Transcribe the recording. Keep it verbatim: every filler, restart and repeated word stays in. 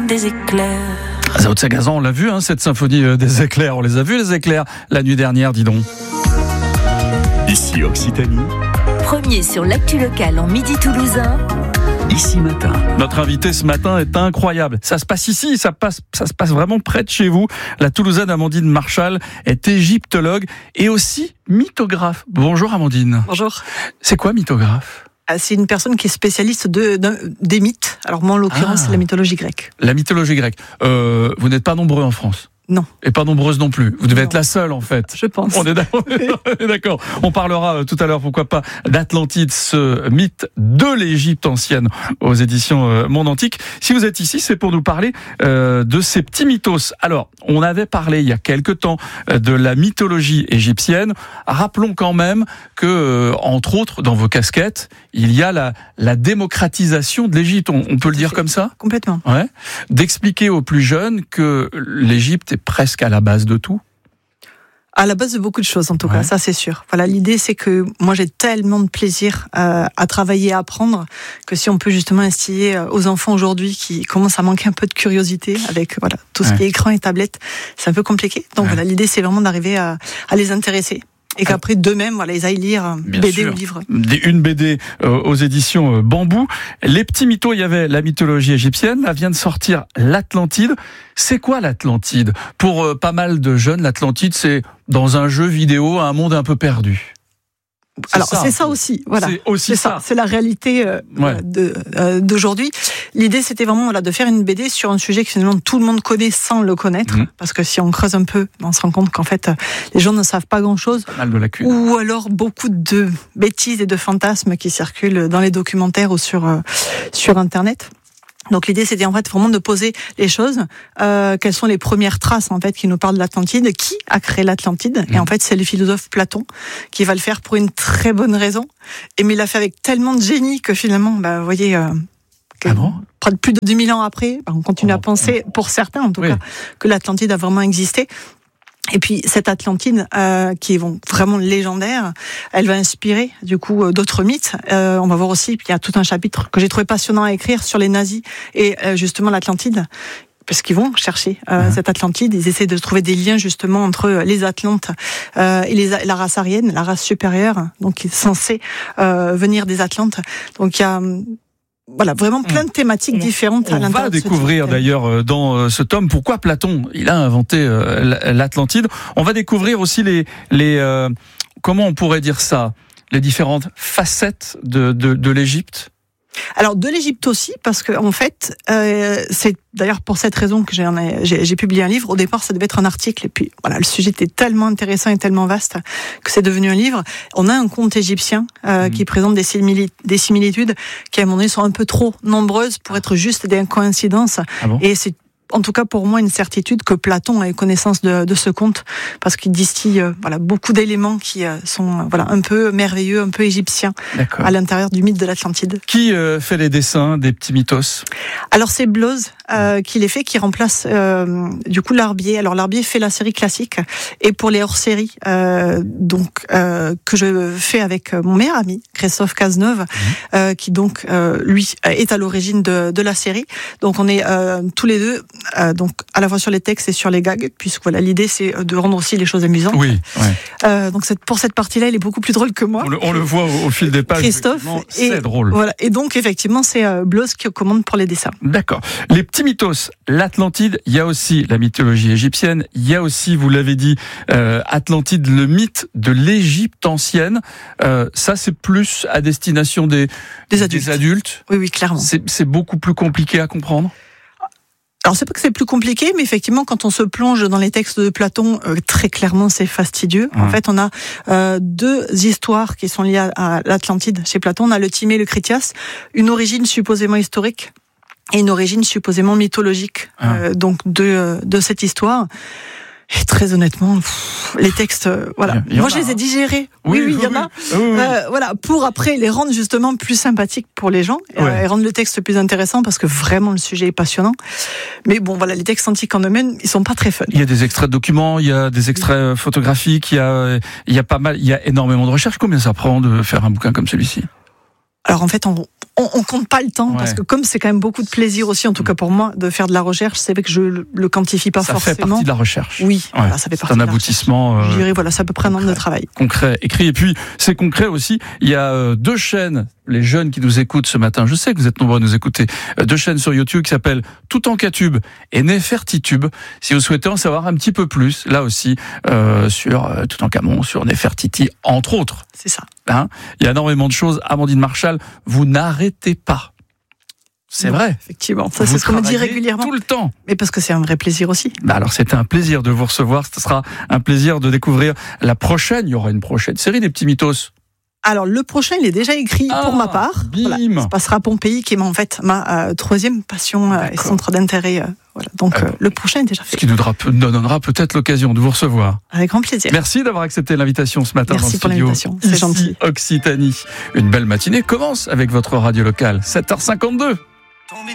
des éclairs. Zao de Sagazan, on l'a vu, hein, cette symphonie des éclairs. On les a vus, les éclairs, la nuit dernière, dis donc. Ici Occitanie. Premier sur l'actu locale en midi toulousain. Ici Matin. Notre invité ce matin est incroyable. Ça se passe ici, ça, passe, ça se passe vraiment près de chez vous. La Toulousaine Amandine Marchal est égyptologue et aussi mythographe. Bonjour Amandine. Bonjour. C'est quoi mythographe ? C'est une personne qui est spécialiste de, de, des mythes. Alors moi, en l'occurrence, ah. c'est la mythologie grecque. La mythologie grecque. Euh, vous n'êtes pas nombreux en France ? Non. Et pas nombreuse non plus. Vous devez non. être la seule, en fait. Je pense. On est d'accord. On est d'accord. On parlera tout à l'heure, pourquoi pas, d'Atlantide, ce mythe de l'Égypte ancienne aux éditions Monde Antique. Si vous êtes ici, c'est pour nous parler euh, de ces petits mythos. Alors, on avait parlé il y a quelque temps de la mythologie égyptienne. Rappelons quand même que, euh, entre autres, dans vos casquettes, il y a la, la démocratisation de l'Égypte. On, on peut le dire comme ça ? Complètement. Ouais. D'expliquer aux plus jeunes que l'Égypte est presque à la base de tout. À la base de beaucoup de choses, en tout ouais. cas, ça c'est sûr. Voilà, l'idée c'est que moi j'ai tellement de plaisir euh, à travailler, à apprendre, que si on peut justement instiller aux enfants aujourd'hui qui commencent à manquer un peu de curiosité avec voilà tout ce ouais. qui est écran et tablette, c'est un peu compliqué. Donc ouais. voilà, l'idée c'est vraiment d'arriver à, à les intéresser. Et qu'après, d'eux-mêmes, voilà, ils aillent lire Bien B D sûr. Ou livre. Une B D euh, aux éditions euh, Bambou. Les petits mythos, il y avait la mythologie égyptienne. Là vient de sortir l'Atlantide. C'est quoi l'Atlantide ? Pour euh, pas mal de jeunes, l'Atlantide, c'est dans un jeu vidéo, un monde un peu perdu. C'est Alors ça, c'est ça aussi, voilà. C'est aussi c'est ça. ça. C'est la réalité euh, ouais. de, euh, d'aujourd'hui. L'idée, c'était vraiment voilà de faire une B D sur un sujet que finalement tout le monde connaît sans le connaître, mmh. parce que si on creuse un peu, on se rend compte qu'en fait les gens ne savent pas grand-chose, pas mal de lacunes. Ou alors beaucoup de bêtises et de fantasmes qui circulent dans les documentaires ou sur euh, sur Internet. Donc l'idée c'était en fait vraiment de poser les choses. Euh, quelles sont les premières traces en fait qui nous parlent de l'Atlantide ? Qui a créé l'Atlantide ? mmh. Et en fait c'est le philosophe Platon qui va le faire pour une très bonne raison. Et mais il l'a fait avec tellement de génie que finalement, bah, vous voyez, euh, que, ah bon plus de deux mille ans après, bah, on continue oh, à penser, oh. pour certains en tout oui. cas, que l'Atlantide a vraiment existé. Et puis cette Atlantide, euh, qui est vraiment légendaire, elle va inspirer du coup euh, d'autres mythes. Euh, on va voir aussi, il y a tout un chapitre que j'ai trouvé passionnant à écrire sur les nazis et euh, justement l'Atlantide, parce qu'ils vont chercher euh, mmh. cette Atlantide. Ils essaient de trouver des liens justement entre les Atlantes euh, et les, la race aryenne, la race supérieure, donc qui est censée euh, venir des Atlantes. Donc il y a Voilà, vraiment plein de thématiques on, différentes à l'intérieur. On va découvrir d'ailleurs dans ce tome pourquoi Platon il a inventé l'Atlantide. On va découvrir aussi les les euh, comment on pourrait dire ça, les différentes facettes de de, de l'Égypte. Alors de l'Égypte aussi, parce que en fait, euh, c'est d'ailleurs pour cette raison que j'ai, j'ai, j'ai publié un livre. Au départ, ça devait être un article, et puis voilà, le sujet était tellement intéressant et tellement vaste que c'est devenu un livre. On a un conte égyptien euh, mmh. qui présente des, simili- des similitudes qui à un moment donné sont un peu trop nombreuses pour être juste des coïncidences. Ah bon ? Et c'est en tout cas pour moi une certitude que Platon ait connaissance de, de ce conte, parce qu'il distille euh, voilà beaucoup d'éléments qui euh, sont euh, voilà un peu merveilleux, un peu égyptiens. D'accord. À l'intérieur du mythe de l'Atlantide. Qui euh, fait les dessins des petits mythos ? Alors c'est Bloz euh, qui les fait, qui remplace euh, du coup Larbier. Alors Larbier fait la série classique, et pour les hors-séries euh, donc euh, que je fais avec mon meilleur ami Christophe Cazeneuve, mmh. euh, qui donc euh, lui est à l'origine de, de la série. Donc on est euh, tous les deux Euh, donc à la fois sur les textes et sur les gags, puisque voilà l'idée c'est de rendre aussi les choses amusantes. Oui. Ouais. Euh, donc cette, pour cette partie-là, il est beaucoup plus drôle que moi. On le, on le voit au, au fil des pages. Christophe, c'est et, drôle. Voilà. Et donc effectivement, c'est euh, Bloz qui commande pour les dessins. D'accord. Les petits mythos, l'Atlantide. Il y a aussi la mythologie égyptienne. Il y a aussi, vous l'avez dit, euh, Atlantide, le mythe de l'Égypte ancienne. Euh, ça, c'est plus à destination des des adultes. Des adultes. Oui, oui, clairement. C'est, c'est beaucoup plus compliqué à comprendre. Alors c'est pas que c'est plus compliqué, mais effectivement quand on se plonge dans les textes de Platon, euh, très clairement c'est fastidieux. Mmh. En fait on a euh, deux histoires qui sont liées à, à l'Atlantide chez Platon. On a le Timée et le Critias, une origine supposément historique et une origine supposément mythologique mmh. euh, donc de, de cette histoire. Et très honnêtement, pff, les textes, euh, voilà. Moi, je les ai digérés. Oui, oui, il y en a. Oui, oui. Euh, voilà, pour après les rendre justement plus sympathiques pour les gens, ouais. euh, et rendre le texte plus intéressant, parce que vraiment le sujet est passionnant. Mais bon, voilà, les textes antiques en eux-mêmes, ils sont pas très fun. Il y a des extraits de documents, il y a des extraits photographiques, il y a, il y a pas mal, il y a énormément de recherches. Combien ça prend de faire un bouquin comme celui-ci ? Alors en fait, on on, on compte pas le temps Ouais. parce que comme c'est quand même beaucoup de plaisir aussi, en tout cas pour moi, de faire de la recherche, c'est vrai que je le, le quantifie pas Ça forcément. fait partie de la recherche. Oui, Ouais. voilà, ça fait C'est partie un de la aboutissement. recherche. euh, Je dirais voilà, c'est à peu près un an de concret. travail. concret, écrit. Et puis, c'est concret aussi. Il y a euh, deux chaînes, les jeunes qui nous écoutent ce matin. Je sais que vous êtes nombreux à nous écouter. Euh, deux chaînes sur YouTube qui s'appellent Toutankatube et Nefertitube. Si vous souhaitez en savoir un petit peu plus, là aussi, euh, sur euh, Toutankhamon, sur Nefertiti, entre autres. C'est ça. Hein, il y a énormément de choses. Amandine Marchal, vous n'arrêtez pas. C'est Non, vrai. Effectivement, ça Vous c'est ce qu'on me dit travaillez régulièrement. tout le temps. Mais parce que c'est un vrai plaisir aussi. Bah alors c'était un plaisir de vous recevoir. Ce sera un plaisir de découvrir la prochaine. Il y aura une prochaine série des petits mythos. Alors le prochain, il est déjà écrit Ah, pour ma part. bim. Voilà, ça se passera à Pompéi, qui est en fait ma euh, troisième passion euh, et D'accord. centre d'intérêt. euh, voilà. Donc Euh, euh, le prochain est déjà Ce fait. qui nous donnera, nous donnera peut-être l'occasion de vous recevoir. Avec grand plaisir. Merci d'avoir accepté l'invitation ce matin Merci dans le pour studio. l'invitation, c'est Ici, gentil. Occitanie. Une belle matinée commence avec votre radio locale. sept heures cinquante-deux.